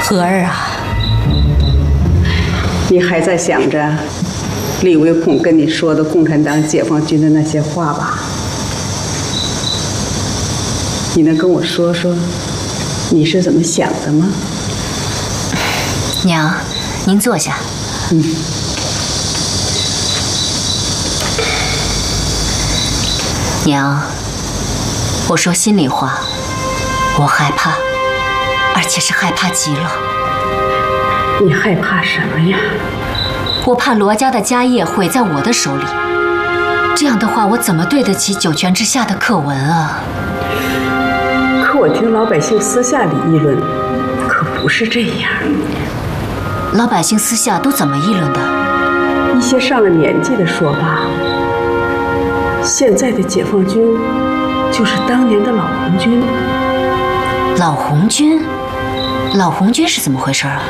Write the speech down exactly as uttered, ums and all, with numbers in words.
和儿啊， 你还在想着李维孔跟你说的共产党解放军的那些话吧？你能跟我说说你是怎么想的吗？ 娘，您坐下。 嗯。 娘，我说心里话，我害怕，而且是害怕极了。 你害怕什么呀？ 我怕罗家的家业毁在我的手里，这样的话，我怎么对得起九泉之下的课文啊？ 可我听老百姓私下里议论，可不是这样。 老百姓私下都怎么议论的？ 一些上了年纪的说吧，现在的解放军就是当年的老红军。 老红军？老红军是怎么回事啊？